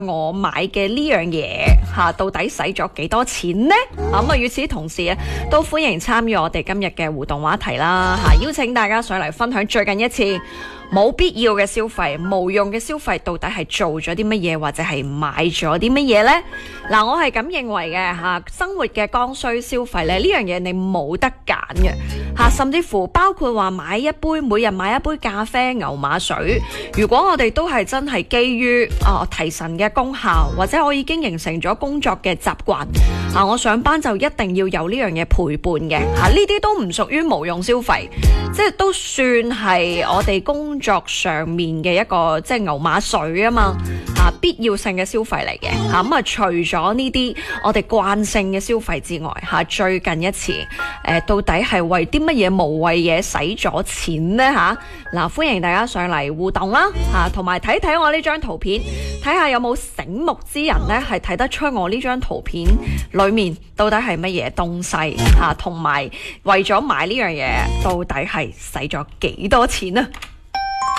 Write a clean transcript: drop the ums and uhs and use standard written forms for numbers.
我買嘅呢樣嘢到底使咗幾多錢呢？咁與此同時都歡迎參與我哋今日嘅互動話題啦邀請大家上嚟分享最近一次冇必要嘅消費、無用嘅消費，到底係做咗啲乜嘢，或者係買咗啲乜嘢呢？我係咁認為嘅生活嘅剛需消費咧，呢樣嘢你冇得揀嘅甚至乎包括話每日買一杯咖啡、牛馬水。如果我哋都係真係基於提神嘅功效，或者我已經形成咗工作嘅習慣我上班就一定要有呢樣嘢陪伴嘅呢啲都唔屬於無用消費，即係都算係我哋工作上面嘅一個即係牛馬水啊嘛必要性嘅消費嚟嘅咁除咗呢啲我哋慣性嘅消費之外最近一次到底係為啲乜嘢無謂嘢使咗錢呢歡迎大家上嚟互動啦同埋睇睇我呢張圖片，睇下有冇醒目之人呢係睇得出我呢張圖片裏面到底係乜嘢東西同埋為咗買呢樣嘢到底係使咗幾多錢啊？